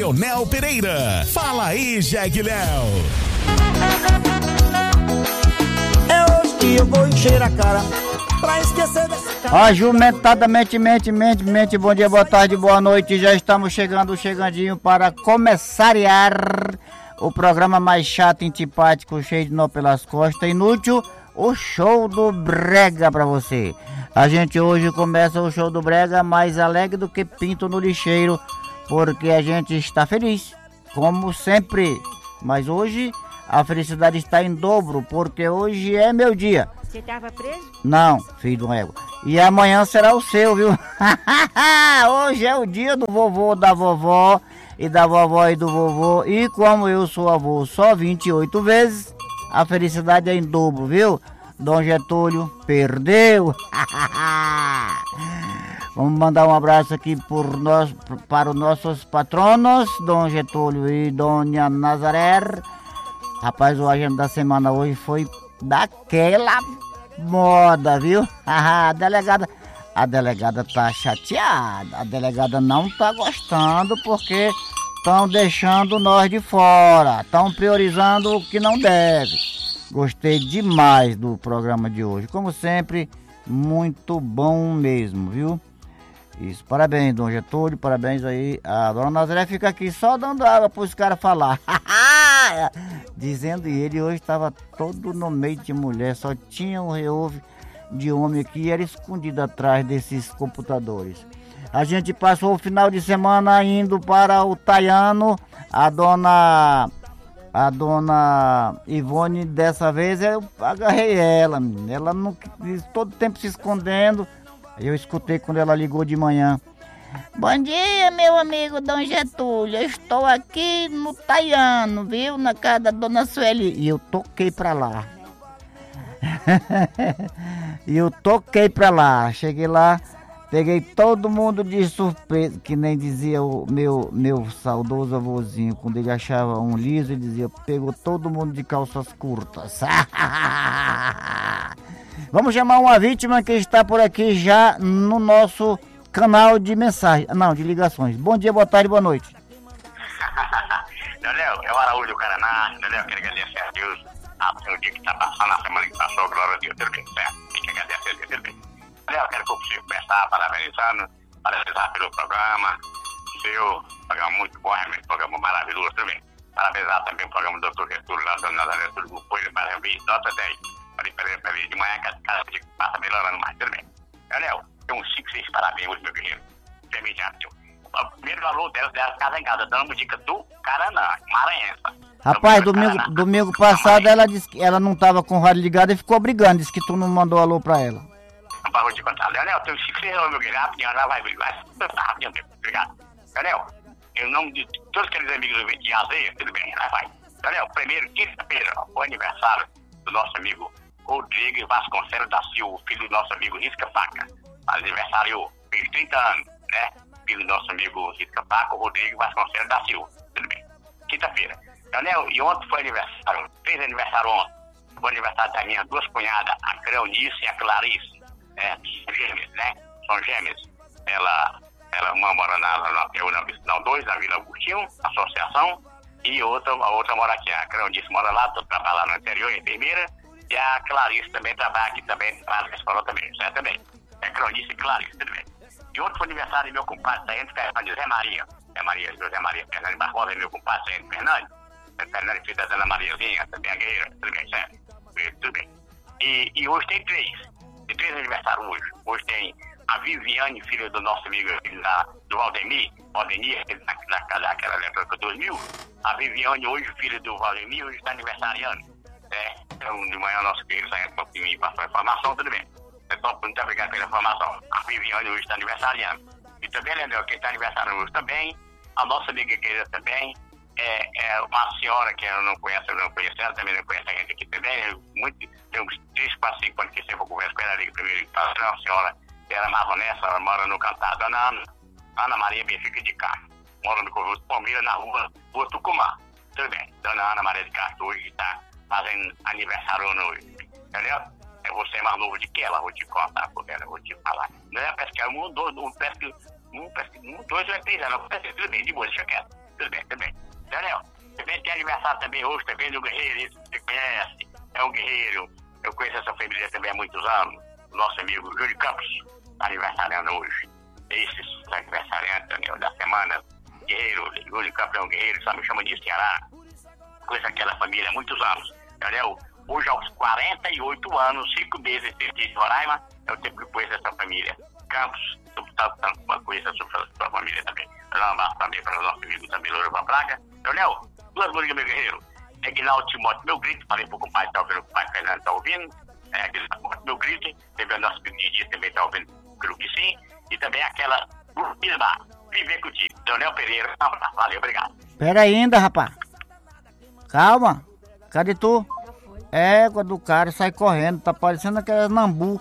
Leonel Pereira. Fala aí, Jeg Léo. É hoje que eu vou encher a cara pra esquecer desse cara. Ajumentadamente, mente. Bom dia, boa tarde, boa noite. Já estamos chegandinho para começariar o programa mais chato, antipático, cheio de nó pelas costas, inútil, o show do Brega pra você. A gente hoje começa o show do Brega mais alegre do que pinto no lixeiro, porque a gente está feliz, como sempre. Mas hoje a felicidade está em dobro, porque hoje é meu dia. Você estava preso? Não, filho do ego. E amanhã será o seu, viu? Hoje é o dia do vovô, da vovó, e da vovó e do vovô. E como eu sou avô só 28 vezes, a felicidade é em dobro, viu? Dom Getúlio perdeu. Vamos mandar um abraço aqui para os nossos patronos, Dom Getúlio e Dona Nazaré. Rapaz, o agenda da semana hoje foi daquela moda, viu? A delegada tá chateada. A delegada não tá gostando porque estão deixando nós de fora, estão priorizando o que não deve. Gostei demais do programa de hoje, como sempre, muito bom mesmo, viu? Isso, parabéns, Dom Getúlio, parabéns aí. A Dona Nazaré fica aqui só dando água para os caras falar. Dizendo, e ele hoje estava todo no meio de mulher, só tinha um reouve de homem aqui e era escondido atrás desses computadores. A gente passou o final de semana indo para o Taiano. A dona Ivone, dessa vez eu agarrei ela não, todo tempo se escondendo. Eu escutei quando ela ligou de manhã. Bom dia, meu amigo Dom Getúlio, eu estou aqui no Taiano, viu, na casa da Dona Sueli. E eu toquei pra lá. Cheguei lá, peguei todo mundo de surpresa, que nem dizia o meu saudoso avôzinho, quando ele achava um liso, ele dizia, pegou todo mundo de calças curtas. Vamos chamar uma vítima que está por aqui já no nosso canal de mensagem, não, de ligações. Bom dia, boa tarde, boa noite. Leonel, é o Araújo do Caraná. Leonel, quero agradecer a Deus o dia que está passando, a semana que passou, glória a Deus, tudo bem, certo? Tem que agradecer a Deus, tudo bem. Leonel, quero que eu consiga começar parabenizar pelo programa, seu programa muito bom, realmente, programa maravilhoso, tudo bem. Parabenizar também o programa do Dr. Getúlio, lá do Nazaré, tudo bom, parabéns, nota 10. Para ver de manhã, cada dia que passa melhorando mais, tudo bem. Leonel, tem uns 5, 6 parabéns hoje, meu guerreiro. O primeiro valor dela casa em casa, dando uma dica do Caraná, Maranhense. Rapaz, domingo passado ela disse que ela não estava com o rádio ligado e ficou brigando, disse que tu não mandou alô pra ela. Não vou te contar. Leonel, tem uns 5, 6 anos, meu guerreiro, rapidinho, ela vai rapidinho, obrigado. Leonel, em nome de todos aqueles amigos de Azeia, tudo bem, lá vai. Leonel, primeiro, quinta-feira, o aniversário do nosso amigo Rodrigo Vasconcelos da Silva, filho do nosso amigo Risca Faca. Aniversário, fez 30 anos, né? Filho do nosso amigo Risca Faca, Rodrigo Vasconcelos da Silva. Tudo bem. Quinta-feira. Leonel, e ontem foi aniversário, fez aniversário ontem. Foi aniversário das minhas duas cunhadas, a Cleonice e a Clarice. Gêmeas, né? São gêmeas. Uma mora na 2, na Vila Agostinho, associação, e a outra mora aqui. A Cleonice mora lá, trabalha no interior, enfermeira. E a Clarice também trabalha aqui também, na escola também, certo também. É Clarice e Clarice, tudo bem. E outro foi aniversário do meu compadre Saente Fernandes, José Maria Fernandes Barbosa, meu compadre Saente Fernandes. Fernandes, filho da Dona Mariazinha, também a guerreira, tudo bem, certo? Tudo bem. E hoje tem 3. Tem 3 aniversários hoje. Hoje tem a Viviane, filha do nosso amigo do Valdemir, naquela época 2000. A Viviane, hoje, filha do Valdemir, hoje está aniversariando. Então, de manhã, nosso querido Saento me passou a informação, tudo bem. Então, muito obrigado pela informação. A Viviane hoje está aniversariando. E também, Leandro, quem está aniversariando hoje também, a nossa amiga querida também, é uma senhora que eu não conheço, ela também não conhece a gente aqui também. Tem uns 3, 4, 5 anos que sempre eu converso com ela ali primeiro. Uma senhora, ela é marronessa, ela mora no Cantado, Dona Ana Maria Benfica de Castro. Mora no Conjunto Palmeiras, na rua Tucumã. Tudo bem. Dona Ana Maria de Castro hoje está fazendo aniversário hoje. Entendeu? Eu vou ser mais novo de que ela, vou te contar por ela, vou te falar. Não é parece que é 1, 2, 3 anos, parece que tudo bem, de boa, deixa quieto. tudo bem. Daniel, também tem aniversário também hoje, também do Guerreiro, esse que você conhece, é um guerreiro. Eu conheço essa família também há muitos anos. Nosso amigo Júlio Campos, aniversariando hoje. Esses aniversariantes, Daniel, da semana. Guerreiro, Júlio Campos é um guerreiro, só me chama de Ceará. Conheço aquela família há muitos anos. Daniel, hoje aos 48 anos, 5 meses de Roraima, é o tempo que conheço essa família. Campos, eu conheço a sua família também. Um abraço também para o nosso amigo também, Louro Praga. Daniel, duas músicas, meu guerreiro. Aguinaldo Timóteo, meu grito, falei pro compadre, tá ouvindo, o compadre Fernando tá ouvindo. Aguinaldo Timóteo, meu grito, teve o nosso Didi também tá ouvindo, creio que sim. E também aquela Burpilba, Viver Contigo. Daniel Pereira, um abraço, valeu, obrigado. Pera ainda, rapaz. Calma. Cadê tu? Égua do cara sai correndo, tá parecendo aquelas nambu.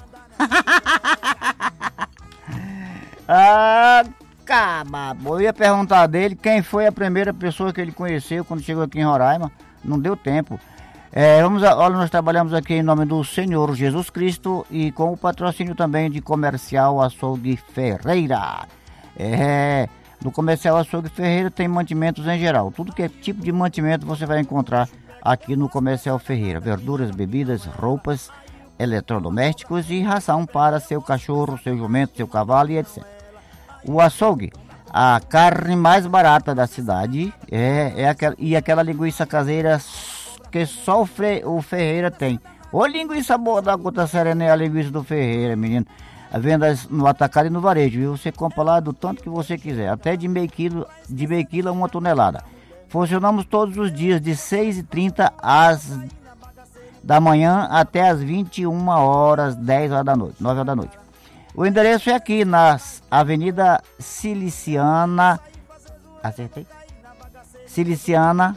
Eu ia perguntar dele quem foi a primeira pessoa que ele conheceu quando chegou aqui em Roraima. Não deu tempo. Olha, nós trabalhamos aqui em nome do Senhor Jesus Cristo e com o patrocínio também de Comercial Açougue Ferreira. No Comercial Açougue Ferreira tem mantimentos em geral. Tudo que é tipo de mantimento você vai encontrar aqui no Comercial Ferreira. Verduras, bebidas, roupas, eletrodomésticos e ração para seu cachorro, seu jumento, seu cavalo e etc. O açougue, a carne mais barata da cidade, aquela linguiça caseira que só o Ferreira tem. Ô, linguiça boa da Gota Serena é a linguiça do Ferreira, menino. A vendas no atacado e no varejo, viu? Você compra lá do tanto que você quiser, até de meio quilo a 1 tonelada. Funcionamos todos os dias de 6h30 da manhã até as 21 horas, 10 horas da noite, 9 horas da noite. O endereço é aqui na Avenida Ciliciana. Acertei? Cilicina.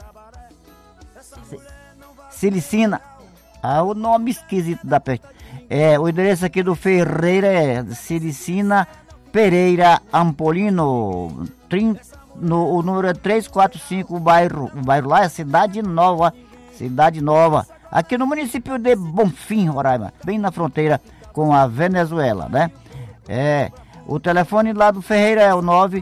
O nome esquisito da peste. O endereço aqui do Ferreira é Cilicina Pereira Ampolino. O número é 345, o bairro lá é Cidade Nova. Aqui no município de Bonfim, Roraima, bem na fronteira com a Venezuela, né? O telefone lá do Ferreira é o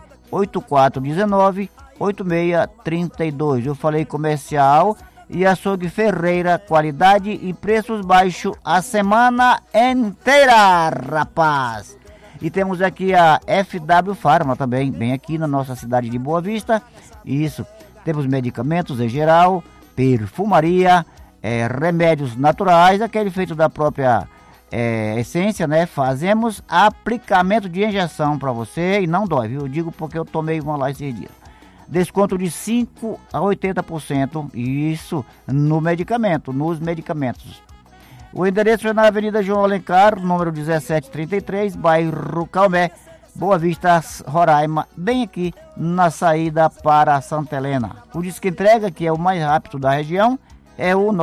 98419-8632. Eu falei comercial e açougue Ferreira, qualidade e preços baixos a semana inteira, rapaz. E temos aqui a FW Pharma também, bem aqui na nossa cidade de Boa Vista. Isso, temos medicamentos em geral, perfumaria, remédios naturais, aquele feito da própria essência, né? Fazemos aplicamento de injeção para você e não dói, viu? Eu digo porque eu tomei uma lá esses dias. Desconto de 5% a 80%, isso nos medicamentos. O endereço é na Avenida João Alencar, número 1733, bairro Calmé, Boa Vista, Roraima, bem aqui na saída para Santa Helena. O disco entrega, que é o mais rápido da região, é o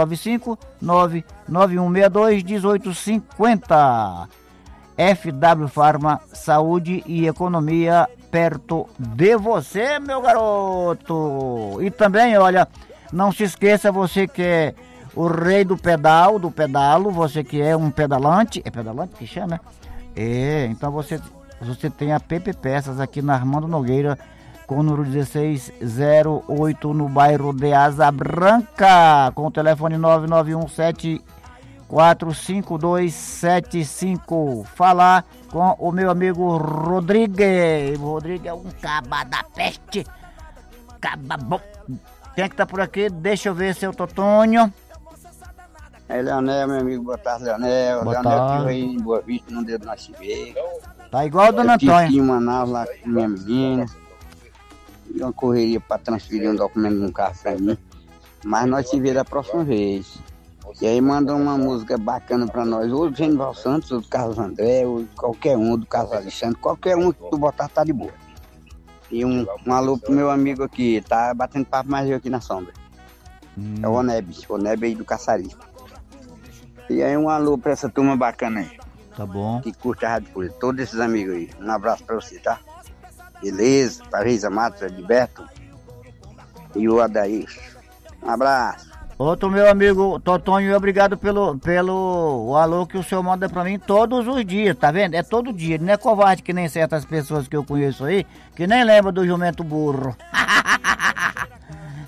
951621850. FW Pharma, saúde e economia perto de você, meu garoto. E também, olha, não se esqueça, você que é o rei do pedalo, você que é um pedalante, é pedalante que chama, né? Então você tem a PP Peças aqui na Armando Nogueira, com o número 1608 no bairro de Asa Branca, com o telefone 991745275. Falar com o meu amigo Rodrigues. O Rodrigues é um caba da peste. Caba bom. Quem é que tá por aqui? Deixa eu ver, seu Totônio. Leonel, meu amigo, boa tarde, Leonel. Boa Leonel tarde. que aí em Boa Vista, não deu de nós se ver. Tá igual a Dona Antônia. Eu tive em Manaus lá com minha menina. E uma correria para transferir um documento de um carro para mim. Mas nós se vemos da próxima vez. E aí mandou uma música bacana para nós. Ou do Genival Santos, ou do Carlos André, ou qualquer um, do Carlos Alexandre. Qualquer um que tu botar tá de boa. E um alô pro meu amigo aqui, tá batendo papo mais eu aqui na sombra. É o Oneb aí do Caçari. E aí um alô pra essa turma bacana aí. Tá bom. Que curte a Rádio Folha. Todos esses amigos aí. Um abraço pra você, tá? Beleza? Parisa Matos, Edberto e o Adair. Um abraço. Outro meu amigo Totônio, obrigado pelo alô que o senhor manda pra mim todos os dias, tá vendo? É todo dia, não é covarde que nem certas pessoas que eu conheço aí, que nem lembram do jumento burro.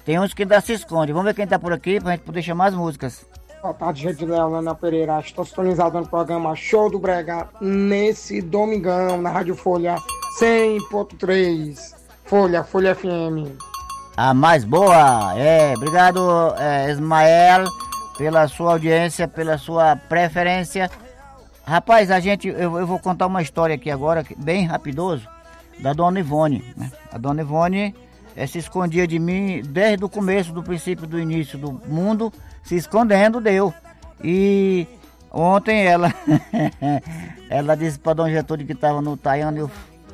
Tem uns que ainda se escondem. Vamos ver quem tá por aqui pra gente poder chamar as músicas. Boa tarde, gente. Leonana Pereira. Estou sintonizado no programa Show do Brega nesse domingão na Rádio Folha 100.3. Folha FM. A mais boa. Obrigado, Ismael, pela sua audiência, pela sua preferência. Rapaz, eu vou contar uma história aqui agora, bem rapidoso, da Dona Ivone, né? A Dona Ivone se escondia de mim desde o começo, do princípio, do início do mundo, se escondendo, deu. E ontem ela ela disse para Dom Getúlio que estava no Taiano,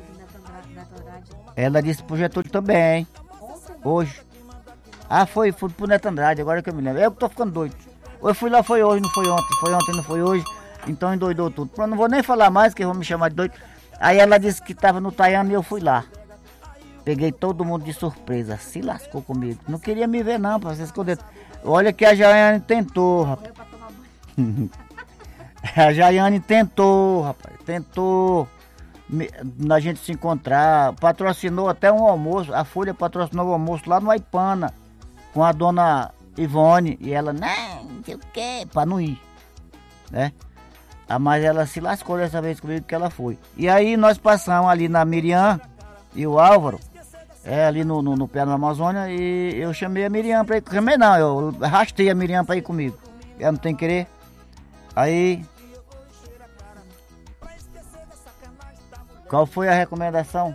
ela disse pro Getúlio também, hoje. Foi pro Neto Andrade, agora que eu me lembro. Eu que tô ficando doido. Eu fui lá, foi hoje, não foi ontem. Foi ontem, não foi hoje. Então endoidou tudo. Eu não vou nem falar mais, que vão me chamar de doido. Aí ela disse que estava no Taiano e eu fui lá. Peguei todo mundo de surpresa. Se lascou comigo. Não queria me ver não, pra se esconder. Olha que a Jaiane tentou, rapaz. A Jaiane tentou, rapaz. Tentou na gente se encontrar. Patrocinou até um almoço. A Folha patrocinou o almoço lá no Aipana. Com a Dona Ivone. E ela, não sei o que, pra não ir. Né? Mas ela se lascou dessa vez comigo, que ela foi. E aí nós passamos ali na Miriam e o Álvaro, ali no pé da Amazônia, e eu chamei a Miriam pra ir. Chamei não, eu arrastei a Miriam pra ir comigo. Ela não tem querer. Aí, qual foi a recomendação?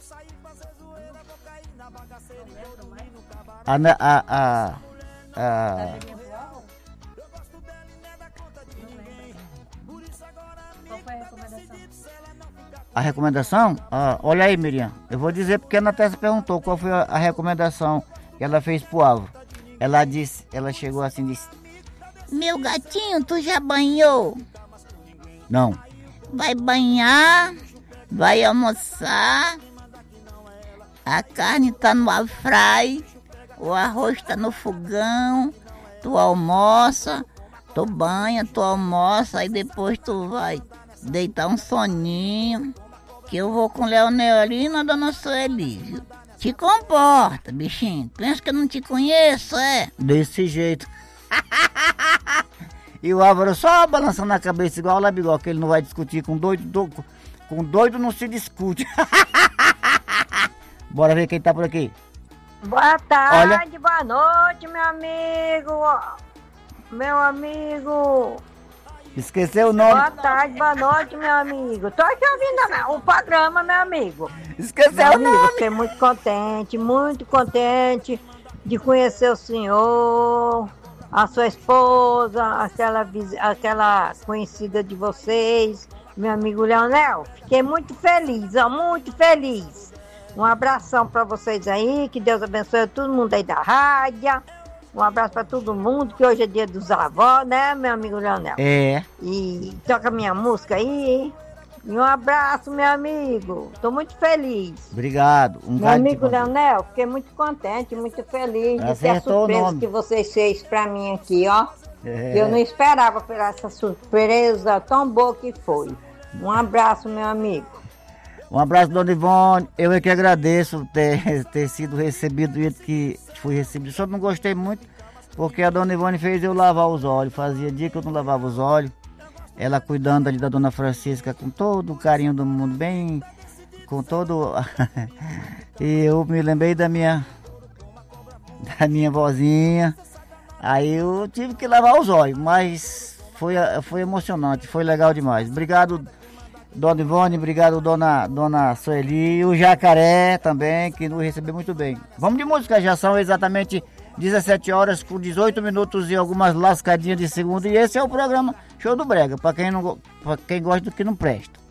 A recomendação? Olha aí, Miriam. Eu vou dizer porque a Natécia perguntou qual foi a recomendação que ela fez pro Álvaro. Ela chegou assim e disse: meu gatinho, tu já banhou? Não. Vai banhar, vai almoçar, a carne tá no air fry, o arroz tá no fogão, tu almoça, tu banha, tu almoça, aí depois tu vai deitar um soninho, que eu vou com o Leonel ali e na Dona Sueli, viu? Te comporta, bichinho. Pensa que eu não te conheço, é? Desse jeito. E o Álvaro só balançando a cabeça igual o Labigol, que ele não vai discutir com doido. Com doido não se discute. Bora ver quem tá por aqui. Boa tarde, boa noite, meu amigo. Meu amigo. Esqueceu o nome. Boa tarde, boa noite, meu amigo. Tô aqui ouvindo o programa, meu amigo. Esqueceu o nome. Fiquei muito contente de conhecer o senhor, a sua esposa, aquela conhecida de vocês, meu amigo Leonel. Fiquei muito feliz, muito feliz. Um abração para vocês aí, que Deus abençoe todo mundo aí da rádio. Um abraço para todo mundo, que hoje é dia dos avós, né, meu amigo Leonel? É. E toca minha música aí. E um abraço, meu amigo. Tô muito feliz. Obrigado. Meu amigo Leonel, fiquei muito contente, muito feliz de ter a surpresa que vocês fez para mim aqui, ó. Eu não esperava por essa surpresa tão boa que foi. Um abraço, meu amigo. Um abraço, Dona Ivone. Eu é que agradeço ter sido recebido do jeito que fui recebido. Só não gostei muito porque a Dona Ivone fez eu lavar os olhos. Fazia dia que eu não lavava os olhos. Ela cuidando ali da Dona Francisca com todo o carinho do mundo, bem, com todo... E eu me lembrei da minha vozinha. Aí eu tive que lavar os olhos, mas foi emocionante, foi legal demais. Obrigado, Dona Ivone, obrigado, Dona Sueli, e o Jacaré também, que nos recebeu muito bem. Vamos de música, já são exatamente 17 horas com 18 minutos e algumas lascadinhas de segundo. E esse é o programa Show do Brega, para quem gosta do que não presta.